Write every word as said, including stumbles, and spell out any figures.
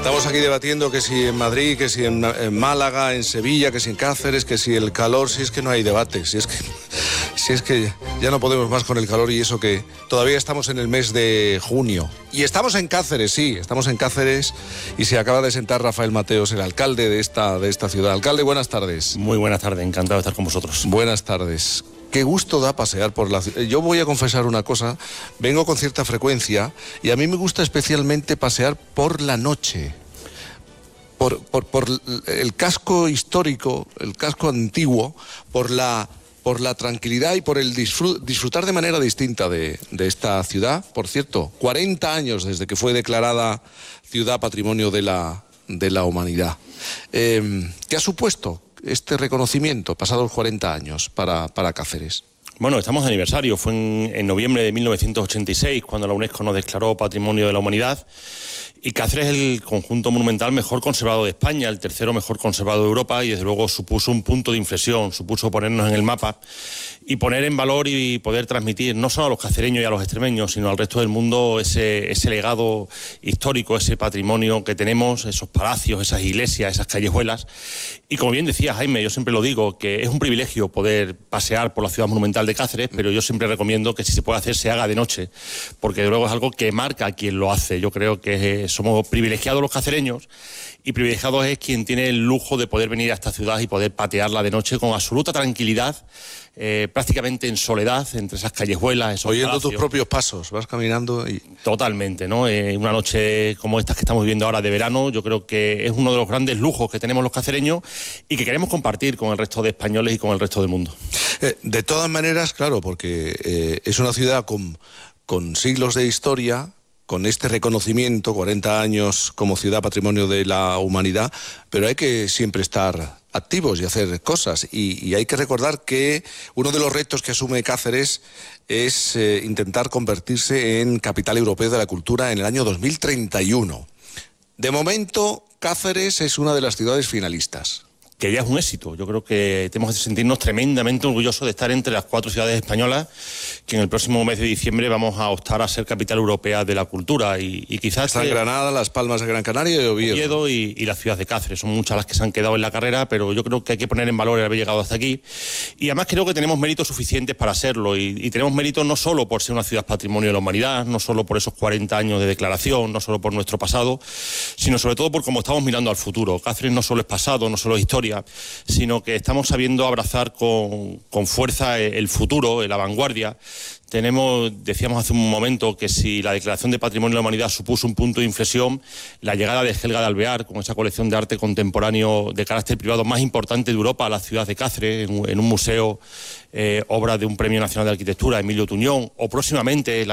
Estamos aquí debatiendo que si en Madrid, que si en, en Málaga, en Sevilla, que si en Cáceres, que si el calor, si es que no hay debate, si es que, si es que ya no podemos más con el calor y eso que todavía estamos en el mes de junio. Y estamos en Cáceres, sí, estamos en Cáceres y se acaba de sentar Rafael Mateos, el alcalde de esta, de esta ciudad. Alcalde, buenas tardes. Muy buenas tardes, encantado de estar con vosotros. Buenas tardes. Qué gusto da pasear por la ciudad. Yo voy a confesar una cosa, vengo con cierta frecuencia y a mí me gusta especialmente pasear por la noche. Por, por, por el casco histórico, el casco antiguo, por la, por la tranquilidad y por el disfrut, disfrutar de manera distinta de, de esta ciudad. Por cierto, cuarenta años desde que fue declarada Ciudad Patrimonio de la, de la Humanidad. Eh, ¿Qué ha supuesto este reconocimiento, pasados cuarenta años, para, para Cáceres? Bueno, estamos de aniversario. Fue en, en noviembre de mil novecientos ochenta y seis cuando la UNESCO nos declaró Patrimonio de la Humanidad. Y Cáceres es el conjunto monumental mejor conservado de España, el tercero mejor conservado de Europa y desde luego supuso un punto de inflexión, supuso ponernos en el mapa y poner en valor y poder transmitir no solo a los cacereños y a los extremeños, sino al resto del mundo ese, ese legado histórico, ese patrimonio que tenemos, esos palacios, esas iglesias, esas callejuelas. Y como bien decía Jaime, yo siempre lo digo, que es un privilegio poder pasear por la ciudad monumental de Cáceres, pero yo siempre recomiendo que si se puede hacer, se haga de noche, porque de luego es algo que marca a quien lo hace. Yo creo que somos privilegiados los cacereños y privilegiados es quien tiene el lujo de poder venir a esta ciudad y poder patearla de noche con absoluta tranquilidad, eh, prácticamente en soledad, entre esas callejuelas, esos oyendo palacios. Tus propios pasos, vas caminando y... Totalmente, ¿no? Eh, una noche como estas que estamos viviendo ahora de verano, yo creo que es uno de los grandes lujos que tenemos los cacereños y que queremos compartir con el resto de españoles y con el resto del mundo. Eh, de todas maneras, claro, porque eh, es una ciudad con, con siglos de historia, con este reconocimiento, cuarenta años como Ciudad Patrimonio de la Humanidad, pero hay que siempre estar activos y hacer cosas. Y, y hay que recordar que uno de los retos que asume Cáceres es eh, intentar convertirse en capital europeo de la cultura en el año dos mil treinta y uno. De momento, Cáceres es una de las ciudades finalistas. Que ya es un éxito. Yo creo que tenemos que sentirnos tremendamente orgullosos de estar entre las cuatro ciudades españolas que en el próximo mes de diciembre vamos a optar a ser capital europea de la cultura y, y quizás... Están Granada, Las Palmas de Gran Canaria y Oviedo. Oviedo y, y la ciudad de Cáceres. Son muchas las que se han quedado en la carrera, pero yo creo que hay que poner en valor el haber llegado hasta aquí. Y además creo que tenemos méritos suficientes para serlo y, y tenemos méritos no solo por ser una ciudad patrimonio de la humanidad, no solo por esos cuarenta años de declaración, no solo por nuestro pasado, sino sobre todo por cómo estamos mirando al futuro. Cáceres no solo es pasado, no solo es historia, sino que estamos sabiendo abrazar con, con fuerza el futuro, la vanguardia. Tenemos, decíamos hace un momento, que si la Declaración de Patrimonio de la Humanidad supuso un punto de inflexión, la llegada de Helga de Alvear, con esa colección de arte contemporáneo de carácter privado más importante de Europa, a la ciudad de Cáceres, en un, en un museo, eh, obra de un Premio Nacional de Arquitectura, Emilio Tuñón, o próximamente la